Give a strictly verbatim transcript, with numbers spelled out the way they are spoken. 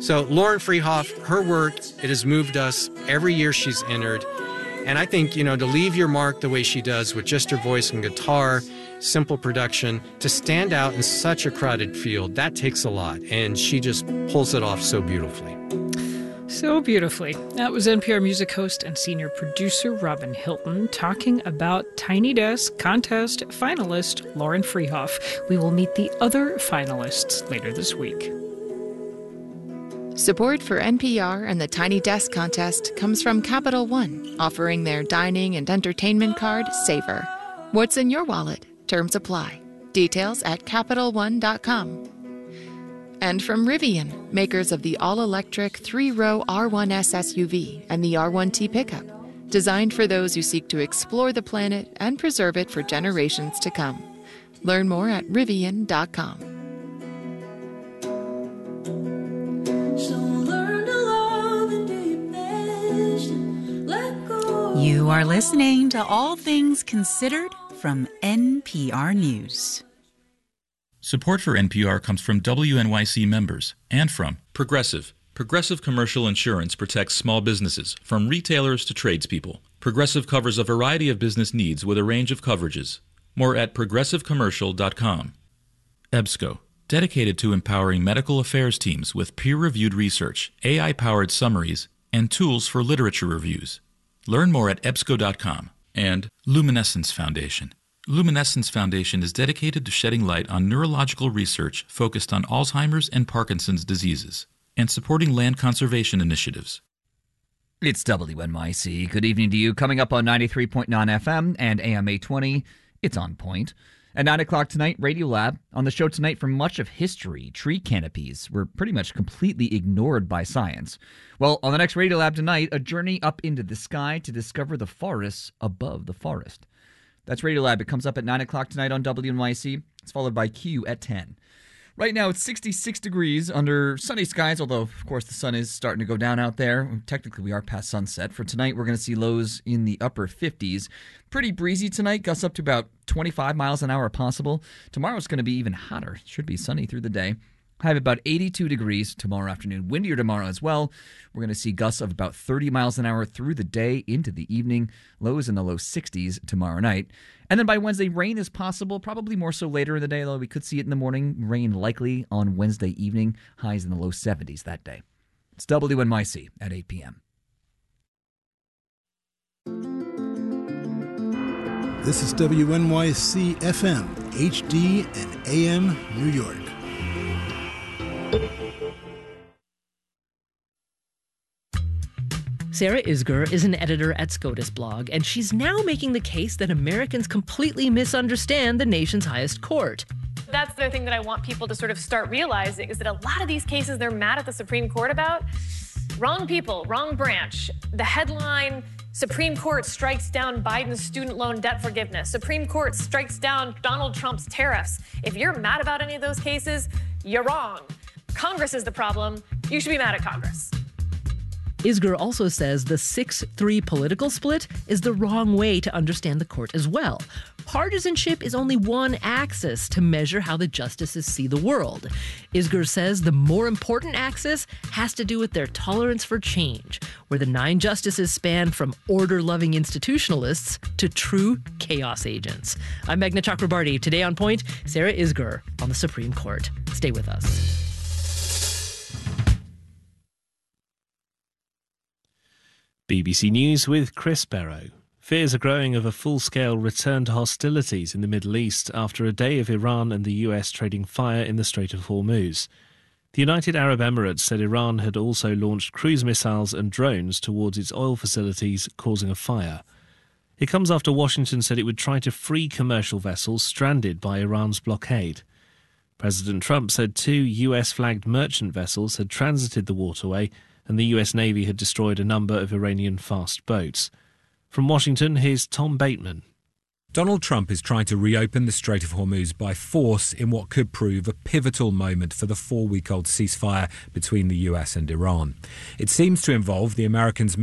So Lauren Freehoff, her work, it has moved us every year she's entered. And I think, you know, to leave your mark the way she does with just her voice and guitar, simple production, to stand out in such a crowded field, that takes a lot. And she just pulls it off so beautifully. So beautifully. That was N P R music host and senior producer Robin Hilton talking about Tiny Desk contest finalist Lauren Freehoff. We will meet the other finalists later this week. Support for N P R and the Tiny Desk contest comes from Capital One, offering their dining and entertainment card, Savor. What's in your wallet? Terms apply. Details at Capital One dot com. And from Rivian, makers of the all-electric three-row R one S S U V and the R one T pickup, designed for those who seek to explore the planet and preserve it for generations to come. Learn more at Rivian dot com. You are listening to All Things Considered from N P R News. Support for N P R comes from W N Y C members and from Progressive. Progressive Commercial Insurance protects small businesses, from retailers to tradespeople. Progressive covers a variety of business needs with a range of coverages. More at progressive commercial dot com. EBSCO, dedicated to empowering medical affairs teams with peer-reviewed research, A I-powered summaries, and tools for literature reviews. Learn more at ebsco dot com. And Luminescence Foundation. Luminescence Foundation is dedicated to shedding light on neurological research focused on Alzheimer's and Parkinson's diseases and supporting land conservation initiatives. It's W N Y C. Good evening to you. Coming up on ninety-three point nine F M and A M eight twenty, it's On Point. At nine o'clock tonight, Radiolab. On the show tonight, for much of history, tree canopies were pretty much completely ignored by science. Well, on the next Radiolab tonight, a journey up into the sky to discover the forests above the forest. That's Radiolab. It comes up at nine o'clock tonight on W N Y C. It's followed by Q at ten. Right now, it's sixty-six degrees under sunny skies, although, of course, the sun is starting to go down out there. Technically, we are past sunset. For tonight, we're going to see lows in the upper fifties. Pretty breezy tonight, gusts up to about twenty-five miles an hour possible. Tomorrow's going to be even hotter. Should be sunny through the day. High of about eighty-two degrees tomorrow afternoon. Windier tomorrow as well. We're going to see gusts of about thirty miles an hour through the day into the evening. Lows in the low sixties tomorrow night. And then by Wednesday, rain is possible, probably more so later in the day, though we could see it in the morning. Rain likely on Wednesday evening. Highs in the low seventies that day. It's W N Y C at eight p.m. This is W N Y C F M, H D, and A M New York. Sarah Isgur is an editor at SCOTUS blog, and she's now making the case that Americans completely misunderstand the nation's highest court. That's the thing that I want people to sort of start realizing, is that a lot of these cases they're mad at the Supreme Court about, wrong people, wrong branch. The headline, Supreme Court strikes down Biden's student loan debt forgiveness. Supreme Court strikes down Donald Trump's tariffs. If you're mad about any of those cases, you're wrong. Congress is the problem. You should be mad at Congress. Isgur also says the six three political split is the wrong way to understand the court as well. Partisanship is only one axis to measure how the justices see the world. Isgur says the more important axis has to do with their tolerance for change, where the nine justices span from order-loving institutionalists to true chaos agents. I'm Meghna Chakrabarti. Today on Point, Sarah Isgur on the Supreme Court. Stay with us. B B C News with Chris Barrow. Fears are growing of a full-scale return to hostilities in the Middle East after a day of Iran and the U S trading fire in the Strait of Hormuz. The United Arab Emirates said Iran had also launched cruise missiles and drones towards its oil facilities, causing a fire. It comes after Washington said it would try to free commercial vessels stranded by Iran's blockade. President Trump said two U S-flagged merchant vessels had transited the waterway and the U S Navy had destroyed a number of Iranian fast boats. From Washington, here's Tom Bateman. Donald Trump is trying to reopen the Strait of Hormuz by force in what could prove a pivotal moment for the four-week-old ceasefire between the U S and Iran. It seems to involve the Americans